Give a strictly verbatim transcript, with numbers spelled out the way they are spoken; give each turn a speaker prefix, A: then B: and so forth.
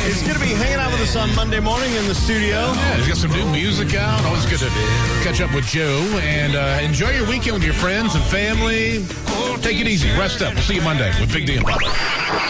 A: He's going to be hanging out with us on Monday morning in the studio.
B: Yeah, he's got some new music out. Always good to catch up with Joe. And uh, enjoy your weekend with your friends and family. Take it easy. Rest up. We'll see you Monday with Big D and Bubba.